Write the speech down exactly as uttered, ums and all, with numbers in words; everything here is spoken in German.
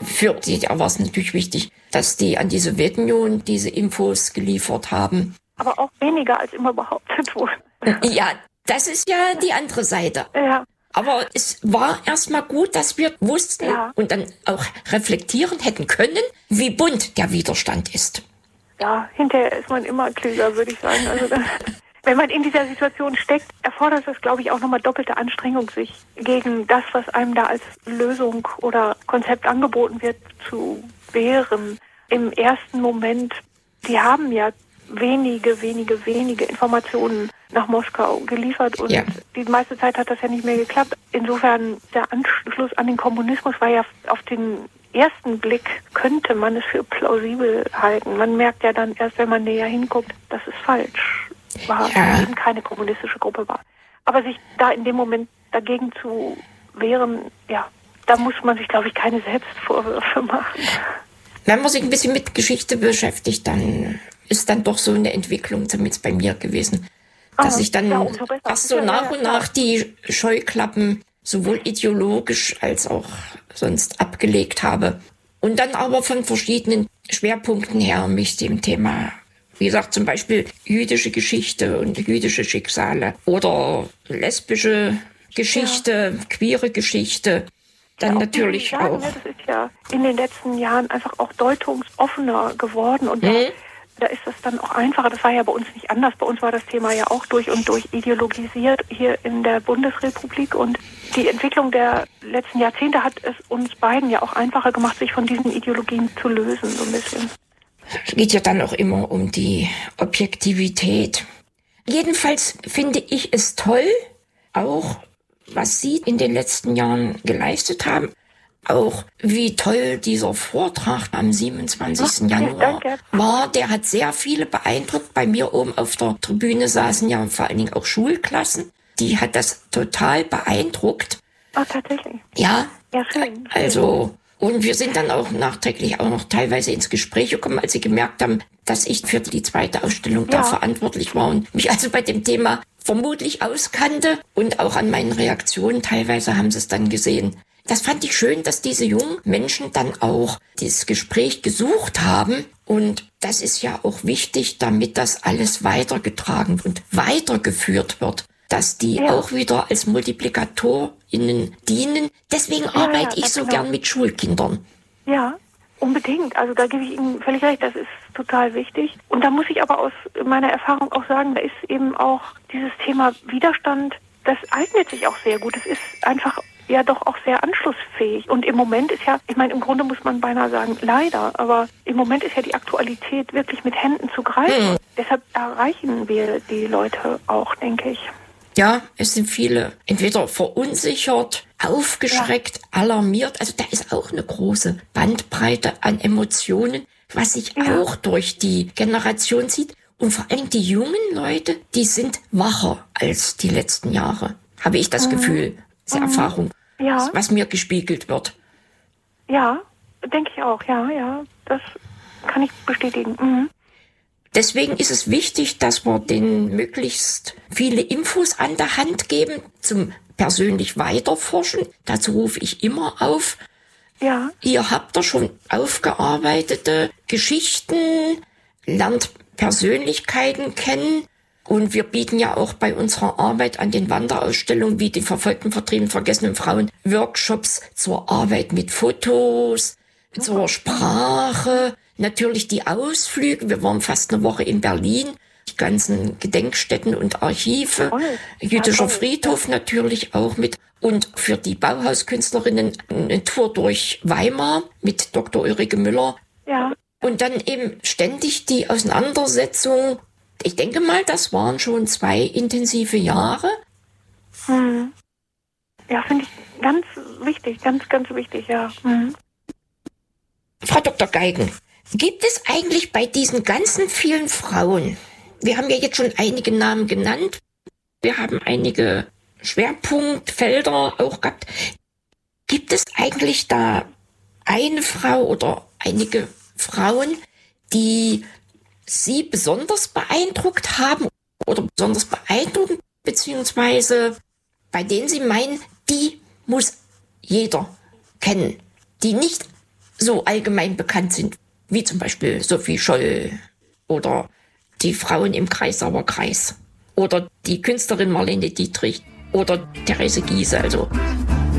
für die D D R war es natürlich wichtig, dass die an die Sowjetunion diese Infos geliefert haben. Aber auch weniger, als immer behauptet wurde. Ja, das ist ja die andere Seite. Ja. Aber es war erstmal gut, dass wir wussten Ja. und dann auch reflektieren hätten können, wie bunt der Widerstand ist. Ja, hinterher ist man immer klüger, würde ich sagen. Also das, wenn man in dieser Situation steckt, erfordert das, glaube ich, auch nochmal doppelte Anstrengung, sich gegen das, was einem da als Lösung oder Konzept angeboten wird, zu wehren. Im ersten Moment, die haben ja wenige, wenige, wenige Informationen nach Moskau geliefert und ja. die meiste Zeit hat das ja nicht mehr geklappt. Insofern, der Anschluss an den Kommunismus war ja auf den ersten Blick, könnte man es für plausibel halten. Man merkt ja dann erst, wenn man näher hinguckt, dass es falsch war, ja. eben keine kommunistische Gruppe war. Aber sich da in dem Moment dagegen zu wehren, ja, da muss man sich, glaube ich, keine Selbstvorwürfe machen. Wenn man sich ein bisschen mit Geschichte beschäftigt, dann ist dann doch so eine Entwicklung, zumindest bei mir gewesen, dass ah, ich dann ja, erst so nach und nach die Scheuklappen sowohl ideologisch als auch sonst abgelegt habe. Und dann aber von verschiedenen Schwerpunkten her mich dem Thema, wie gesagt, zum Beispiel jüdische Geschichte und jüdische Schicksale oder lesbische Geschichte, ja. queere Geschichte, dann ja, natürlich sagen, auch. Das ist ja in den letzten Jahren einfach auch deutungsoffener geworden und mhm. da, da ist das dann auch einfacher. Das war ja bei uns nicht anders. Bei uns war das Thema ja auch durch und durch ideologisiert hier in der Bundesrepublik und die Entwicklung der letzten Jahrzehnte hat es uns beiden ja auch einfacher gemacht, sich von diesen Ideologien zu lösen, so ein bisschen. Es geht ja dann auch immer um die Objektivität. Jedenfalls finde ich es toll, auch was Sie in den letzten Jahren geleistet haben. Auch wie toll dieser Vortrag am siebenundzwanzigsten Januar war. Der hat sehr viele beeindruckt. Bei mir oben auf der Tribüne saßen ja vor allen Dingen auch Schulklassen. Die hat das total beeindruckt. Ach, tatsächlich? Ja. Ja, schön. Also, und wir sind dann auch nachträglich auch noch teilweise ins Gespräch gekommen, als sie gemerkt haben, dass ich für die zweite Ausstellung ja. da verantwortlich war und mich also bei dem Thema vermutlich auskannte. Und auch an meinen Reaktionen teilweise haben sie es dann gesehen. Das fand ich schön, dass diese jungen Menschen dann auch dieses Gespräch gesucht haben. Und das ist ja auch wichtig, damit das alles weitergetragen und weitergeführt wird. Dass die ja. auch wieder als MultiplikatorInnen dienen. Deswegen ja, arbeite ja, ich so genau. gern mit Schulkindern. Ja, unbedingt. Also da gebe ich Ihnen völlig recht, das ist total wichtig. Und da muss ich aber aus meiner Erfahrung auch sagen, da ist eben auch dieses Thema Widerstand, das eignet sich auch sehr gut. Es ist einfach ja doch auch sehr anschlussfähig. Und im Moment ist ja, ich meine, im Grunde muss man beinahe sagen, leider, aber im Moment ist ja die Aktualität wirklich mit Händen zu greifen. Mhm. Deshalb erreichen wir die Leute auch, denke ich. Ja, es sind viele entweder verunsichert, aufgeschreckt, ja. alarmiert. Also da ist auch eine große Bandbreite an Emotionen, was sich ja. auch durch die Generation zieht. Und vor allem die jungen Leute, die sind wacher als die letzten Jahre, habe ich das mhm. Gefühl, diese mhm. Erfahrung, ja. was mir gespiegelt wird. Ja, denke ich auch, ja, ja, das kann ich bestätigen. Mhm. Deswegen ist es wichtig, dass wir denen möglichst viele Infos an der Hand geben zum persönlich Weiterforschen. Dazu rufe ich immer auf. Ja. Ihr habt da schon aufgearbeitete Geschichten, lernt Persönlichkeiten kennen. Und wir bieten ja auch bei unserer Arbeit an den Wanderausstellungen wie die verfolgten, vertriebenen, vergessenen Frauen Workshops zur Arbeit mit Fotos, zur Sprache, natürlich die Ausflüge. Wir waren fast eine Woche in Berlin, die ganzen Gedenkstätten und Archive, jüdischer Friedhof natürlich auch mit. Und für die Bauhauskünstlerinnen eine Tour durch Weimar mit Doktor Ulrike Müller. Ja. Und dann eben ständig die Auseinandersetzung. Ich denke mal, das waren schon zwei intensive Jahre. Hm. Ja, finde ich ganz wichtig, ganz, ganz wichtig, ja. Hm. Frau Doktor Geigen, gibt es eigentlich bei diesen ganzen vielen Frauen, wir haben ja jetzt schon einige Namen genannt, wir haben einige Schwerpunktfelder auch gehabt, gibt es eigentlich da eine Frau oder einige Frauen, die Sie besonders beeindruckt haben oder besonders beeindruckend, beziehungsweise bei denen Sie meinen, die muss jeder kennen, die nicht so allgemein bekannt sind, wie zum Beispiel Sophie Scholl oder die Frauen im Kreisauer Kreis oder die Künstlerin Marlene Dietrich oder Therese Giehse. Also